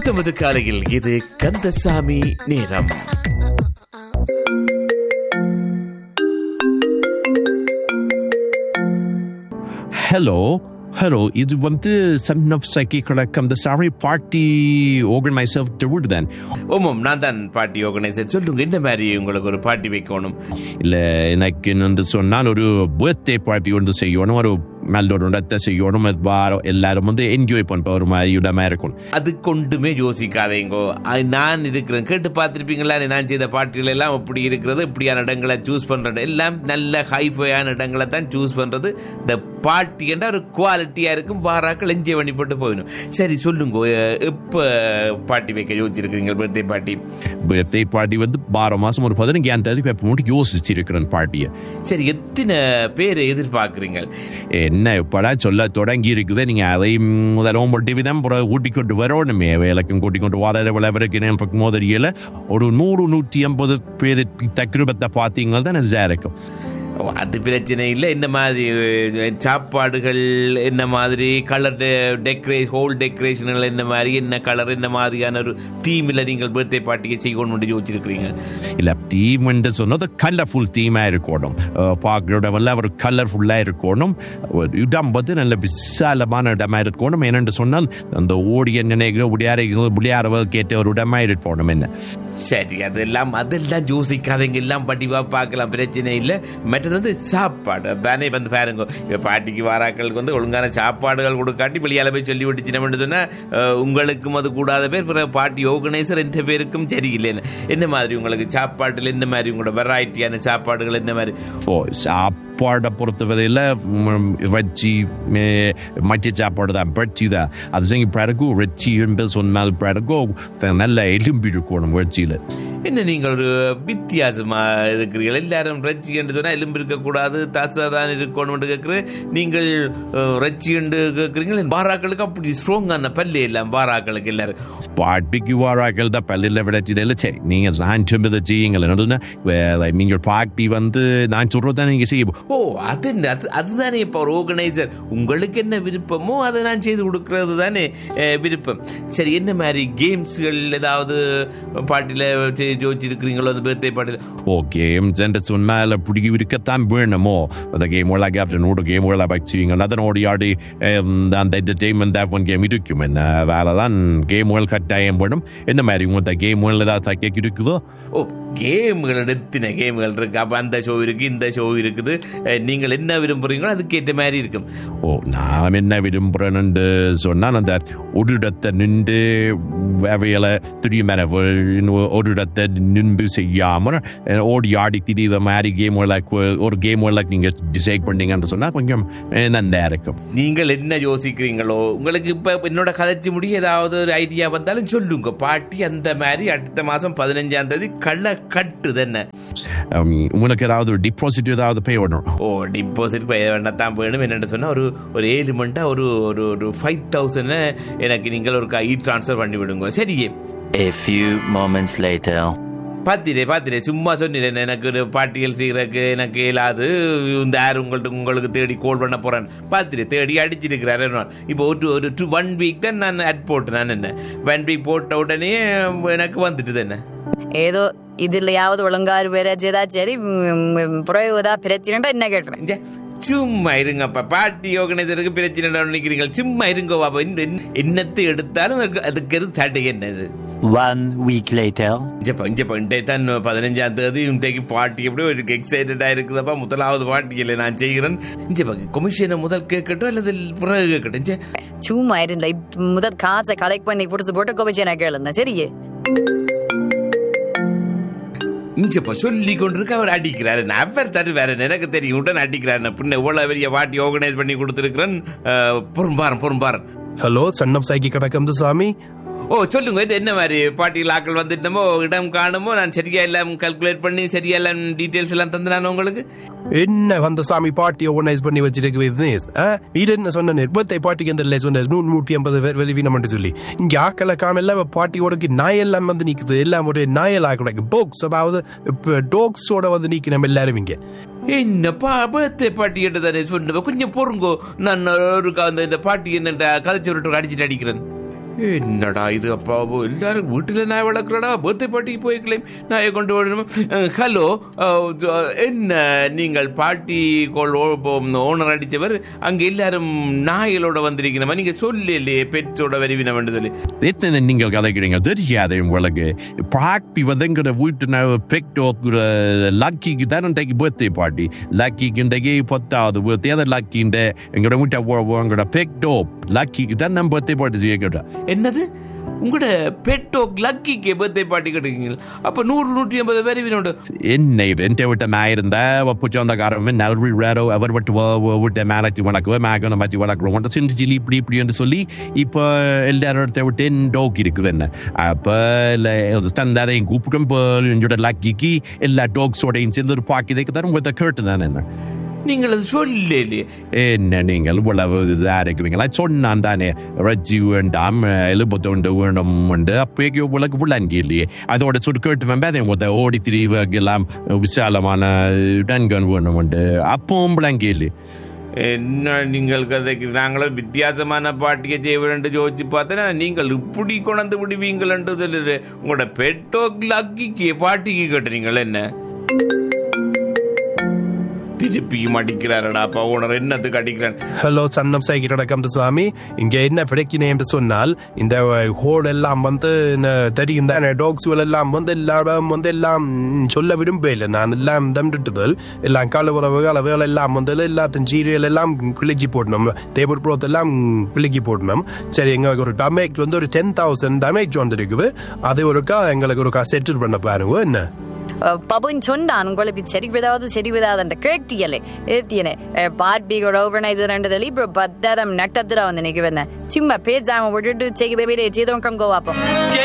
புத்தமது காலையில் இது கந்தசாமி நேரம். Hello, இது சன் ஆஃப் சைக்கி கலக்கம் த சாரி பார்ட்டி ஆர்கனைசர் டுவுட் தான். ஓமம், நான் தான் பார்ட்டி ஆர்கனைசர். சொல்லுங்க, என்ன மாதிரி உங்களுக்கு ஒரு பார்ட்டி வைக்கணும்? இல்லை, எனக்கு வந்து சொன்னால் ஒரு பர்த்டே பார்ட்டி ஒன்று செய்யணும், ஒரு நல்லொரு இடத்தை செய்யணும், எல்லாரும் என்ஜாய் பண்ணுற ஒரு மாதிரி இடமா இருக்கும். அது கொண்டுமே யோசிக்காதேங்கோ, நான் இருக்கிறேன். கேட்டு பார்த்துருப்பீங்களா, நான் செய்த பார்ட்டிகள் எல்லாம் இப்படி இருக்கிறது, இப்படியான இடங்களை சூஸ் பண்ணுறது எல்லாம் நல்ல ஹைஃபையான இடங்களை தான் சூஸ் பண்ணுறது. இந்த பார்ட்டி என்ற ஒரு குவாலிட்டியா இருக்கும், வாராக்கள் என்ஜாய் பண்ணி போட்டு போயிடும். சரி சொல்லுங்க, எப்போ பார்ட்டி வைக்க யோசிச்சிருக்கீங்க? பர்த்டே பார்ட்டி வந்து 12 மாதம் ஒரு 15ஆம் தேதி மட்டும் யோசிச்சிருக்கிறேன் பார்ட்டியை. சரி, எத்தனை பேர் எதிர்பார்க்குறீங்க? என்ன இப்படா சொல்ல தொடங்கி இருக்குது. நீங்கள் அதை முதலும் ஒட்டி விதம் ஊட்டிக் கொண்டு வரணுமே, வேலைக்கும் கூட்டிக் கொண்டு வர விளைவருக்கு மோதறியில் ஒரு 100-150 பேர் தக்கிரபத்தை பார்த்தீங்கன்னா தான் நெசா இருக்கும். அது பிரச்சனை இல்லை. என்ன மாதிரி சாப்பாடுகள், என்ன மாதிரி கலர் ஹோல் டெக்கரேஷன்கள், என்ன மாதிரி, என்ன கலர், என்ன மாதிரியான ஒரு தீமில் நீங்கள் பர்த்டே பார்ட்டியை செய்யணும்னு யோசிச்சிருக்கிறீங்க? இல்லை, தீம் என்று சொன்னது கலர்ஃபுல் தீமாக இருக்கணும், பார்க்குறவெல்லாம் ஒரு கலர்ஃபுல்லாக இருக்கணும், இடம் நல்ல விசாலமான இடமா இருக்கணும். என்னென்று சொன்னால் அந்த ஓடிய நினைக்கிற விளையாடுவது கேட்ட ஒரு இடமா இருக்கணும். என்ன சரி, அதெல்லாம் யோசிக்காதீங்க, எல்லாம் பட்டிவா பார்க்கலாம், பிரச்சனை இல்லை. மற்றது சாப்பாடு தானே பாருங்க, பாட்டிக்கு வாராக்களுக்கு ஒழுங்கான சாப்பாடுகள் கொடுக்காட்டி வெளியால போய் சொல்லி விட்டுச்சுன்னு சொன்னால் உங்களுக்கும் அது கூடாத பேர், பார்ட்டி ஆர்கனைசர் எந்த பேருக்கும் சரியில்லைன்னு. என்ன மாதிரி உங்களுக்கு சாப்பாட்டில் என்ன மாதிரி உங்களோட வெரைட்டியான சாப்பாடுகள் என்ன மாதிரி? சாப்பாடை பொறுத்தவரையில் வச்சி மற்ற சாப்பாடு தான் பச்சி தான். அது செஞ்சு பிறகு ரெச்சி என்று சொன்னால் பிறகு நல்ல எலும்பி இருக்கணும் வச்சியில். என்ன நீங்கள் ஒரு வித்தியாசமாக இருக்கிறீர்கள்? எல்லாரும் ரச்சி என்று சொன்னால் எலும்பு இருக்கக்கூடாது, தசை தான் இருக்கணும் கேட்குறேன். நீங்கள் ரச்சி என்று கேட்குறீங்க. வாராக்களுக்கு அப்படி ஸ்ட்ராங்கான பல்லு எல்லாம் வாராக்களுக்கு எல்லாரும் பாட்டிக்கு வாராக்கள் தான் பல்லில் விடச்சிடல. சரி, நீங்கள் நான் சொல்றதை செய்யுங்கள். நீங்கள் பார்ட்டி நான் சொல்றதான் நீங்கள் செய்ய. ஓ, அதுதானே இப்போ ஒரு ஆர்கனைசர் உங்களுக்கு என்ன விருப்பமோ அதை நான் செய்து கொடுக்கறது தானே விருப்பம். சரி, என்ன மாதிரி கேம்ஸ்கள் ஏதாவது பாட்டியில் யோசிச்சிருக்கிறீங்களோ அந்த பர்த்டே பார்ட்டியில்? ஓ, கேம்ஸ் என்று சொன்னால் பிடிக்க இருக்கத்தான் வேணுமோ. அந்த கேம்லாம் கேப்டனோட கேம்களை வச்சுவீங்க, அதனோட ஆடி அந்த என்டர்டெயின்மெண்ட் ஒன் கேம் இருக்கும். என்ன வேலை தான் கேம்கள் கட்டாயம் வேணும். என்ன மாதிரி உங்கள்கிட்ட கேம்கள் ஏதாவது தைக்க இருக்குதோ? ஓ, கேம்கள் எத்தனை கேம்கள் இருக்கு. அப்போ அந்த ஷோ இருக்குது, இந்த ஷோ இருக்குது. நீங்கள் என்ன விரும்புகிறீங்களோ அதுக்கேற்ற மாதிரி இருக்கும். ஓ, நான் என்ன விரும்புகிறேன்னு சொன்னால் அந்த ஒரு இடத்தை நின்று வேலையில் தெரியுமே, ஒரு இடத்தை நின்று செய்யாமல் ஓடி ஆடி திரிகிற மாதிரி ஒரு கேம்களை நீங்கள் டிசைட் பண்ணீங்கன்னு சொன்னால் கொஞ்சம் நல்லா இருக்கும். நீங்கள் என்ன யோசிக்கிறீங்களோ, உங்களுக்கு இப்போ என்னோட கதைச்சி முடிய ஏதாவது ஒரு ஐடியா வந்தாலும் சொல்லுங்க. பாட்டி அந்த மாதிரி அடுத்த மாதம் 15ஆம் தேதி கள்ள கட்டு தானே. உங்களுக்கு ஏதாவது டிபாசிட் ஏதாவது பே பண்ணணும்? ஓ, டிபாசிட் பே வேண்டாம் வேணும். என்னென்னு சொன்னால் ஒரு 7 மண்டா ஒரு 5,000 எனக்கு நீங்கள் ஒரு ட்ரான்ஸ்ஃபர் பண்ணி விடுங்க. சரியே. A few moments later. பார்த்திரே சும்மா சொன்னேன், எனக்கு ஒரு பாட்டியல் செய்கிறதுக்கு எனக்கு இயலாது, இந்த யார் உங்களுக்கு தேடி கால் பண்ண போகிறேன். பார்த்திரே தேடி அடிச்சிருக்கிறாரு. இப்போ ஒரு 1 வீக் தான் நான் அட் போட்டேன். நான் என்ன 1 வீக் போட்ட உடனே எனக்கு வந்துட்டு தானே. ஏதோ இதுலையாவது ஒழுங்காறு பேராச்சேதா. சரி, புறதா பிரச்சனை என்ன கேட்பேன். சும்மா இருங்கப்பா, பார்ட்டி ஆர்கனைசருக்கு பிரச்சனை நினைக்கிறீங்க. சும்மா இருங்க பாப்பா, என்னத்தை எடுத்தாலும் அதுக்கு தடை என்னது? 1 week later. தான் 15ஆம் தேதி இன்றைக்கு பார்ட்டி எப்படி ஒரு எக்ஸைட்டடா இருக்குதப்பா. முதலாவது பார்ட்டியில் நான் செய்கிறேன். கமிஷனை முதல் கேட்கட்டும் அல்லது பிறகு கேட்கட்டும்? சும்மா இருந்த முதல் காசை கலெக்ட் பண்ணி கொடுத்து போட்டு கமிஷனை கேளுங்க. சரியே, இஞ்சப்பா சொல்லி கொண்டிருக்க அவர் அடிக்கிறாரு. அவர் தருவாரு, எனக்கு தெரியும். உடனே அடிக்கிறாரு. பின்ன இவ்வளவு பெரிய பார்ட்டி ஆர்கனைஸ் பண்ணி கொடுத்துருக்கிறேன். பொறும்பாரன். Hello, son of சைக்கி Kandasamy. ஓ, சொல்லுங்க, என்ன மாதிரி பார்ட்டியில் ஆக்கள் வந்துட்டோமோ, இடம் காணுமோ, நான் சரியா எல்லாம் கால்குலேட் பண்ணி சரியா எல்லாம் டீட்டெயில்ஸ் எல்லாம் தந்தேன் உங்களுக்கு. என்ன கந்தசாமி பார்ட்டி ஆர்கனைஸ் பண்ணி வச்சிருக்கு? என்ன சொன்ன பர்த்டே பார்ட்டிக்கு எந்த சொன்ன 150 பேர் வெளிவினம் சொல்லி இங்க ஆக்களை காணல. பார்ட்டியோட நாயெல்லாம் நிக்குது, எல்லாம் ஒரு நாயெல்லாம் கிடைக்கு. போக்ஸ், அதாவது டாக்ஸோட நிக்கணும் எல்லாரும் இங்க. என்னப்பா பர்த்டே பார்ட்டி என்று தானே சொன்ன, கொஞ்சம் பொறுங்கோ. நான் ஒரு இந்த பார்ட்டி என்ன கதைச்சு அடிச்சுட்டு அடிக்கிறேன். என்னடா இது அப்பா எல்லாரும் வீட்டில் நாய் வளர்க்குறடா பர்த்டே பார்ட்டிக்கு போய்க்கலேன் நாயை கொண்டு வரணும். ஹலோ, என்ன நீங்கள் பார்ட்டி ஓனர் அடித்தவர் அங்கே எல்லாரும் நாய்களோட வந்திருக்கணுமா? நீங்கள் சொல்லலையே பெட்ஸோட வருவினம் என்று சொல்லி. எத்தனை நீங்கள் கதைக்கிறீங்க தெரியாது உங்களுக்கு. பார்ட்டி வந்துங்கிற வீட்டு பெக்டோக்குற லக்கிக்கு தான் இன்றைக்கு பர்த்டே பார்ட்டி. லக்கிக்கு இன்றைக்கு 10வது பர்த்டே. அதை லக்கின்ற எங்களோட வீட்டை பெக்டோ லக்கிக்கு தான் நம்ம பர்த்டே பார்ட்டி செய்ய. என்னது உங்களோட பெட்டோ லக்கிக்கு பர்த்டே பார்ட்டி கிடைக்கீங்க? அப்ப 100-150 பேர் வீணோட என்னை என்கிட்ட விட்ட நான் இருந்த சொந்தக்காரன் நல்ல அவர் விட்டு விட்ட மேலச்சு வளர்க்குவோம் மேகனை மாற்றி வளர்க்குறோம் சின்ன சில்லி இப்படி என்று சொல்லி இப்போ எல்லாரும் இடத்த விட்டு டோக் இருக்குது. என்ன அப்போ இல்லை தந்தாரையும் கூப்பிடும் இப்போ என்னோட லக்கிக்கு எல்லா டோக்ஸோடையும் சேர்ந்து ஒரு பாக்கி தரும் கேட்டு தானே. என்ன நீங்கள் அது சொல்லலையே? என்ன நீங்கள் இவ்வளவு இதாக இருக்குவீங்களா? சொன்னான் தானே ரஜ்ஜி வேண்டாம் எலும்பத்தொண்டு வேணும் உண்டு. அப்போ உலக விளங்கி இல்லையே அதோட கேட்டு அதை ஓடி திரிவெல்லாம் விசாலமான டன்கன் வேணும் உண்டு. அப்பவும் விளங்கி இல்லையே. என்ன நீங்கள் கதைக்கு நாங்களும் வித்தியாசமான பாட்டியை செய்ய வேண்டும் யோசிச்சு பார்த்தேன்னா நீங்கள் இப்படி கொண்டு விடுவீங்களன்றது. உங்களோட பெட்டோ லக்கிக்கு பாட்டிக்கு கேட்டுறீங்களா? என்ன திருப்பியும் அடிக்கிறாரடாப்பா ஓனர், என்னத்துக்கு அடிக்கிறான்? ஹலோ சன்னம் சைக்கிட்ட கந்தசாமி, இங்க என்ன பிரச்சனை என்று சொன்னால் இந்த ஹோட் எல்லாம் தெரியும் தானே, டாக்ஸ் எல்லாம் எல்லாம் சொல்ல விரும்பல. நான் எல்லாம் தம்பிட்டுதல் எல்லாம் கலவுறவுகள் எல்லாம் எல்லாத்தையும் சீரியல் எல்லாம் கிளிக்கி போடணும், டேபிள் க்ளாத் எல்லாம் கிளிக்கி போடணும். சரி, எங்களுக்கு ஒரு டமேஜ் ஒரு 10,000 டமேஜ் வந்துருக்குது. அது ஒருக்கா எங்களுக்கு ஒருக்கா செட்டில் பண்ண பாருங்க. என்ன பபுன் சொன்னான் உங்களுக்கு சரி விதாது கேட்டியலே ஏத்தியனே பார்ட்டியோட ஆர்கனைசர் என்றதில் இப்போ 10 நட்டத்துல வந்து நிற்க வந்தேன். சும்மா பேஜாம விட்டுட்டு செய்ய செய்தவங்க வாப்போம்.